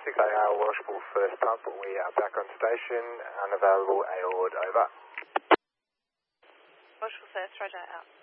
6AR Washable first pump, we are back on station, unavailable, AORD, over. Washable first, roger, out.